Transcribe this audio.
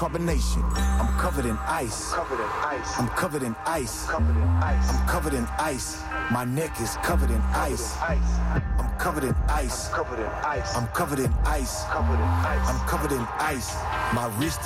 carbonation. I'm covered in ice. I'm covered in ice. I'm covered in ice. My neck is covered in ice. I'm covered in ice. I'm covered in ice. I'm covered in ice. My wrist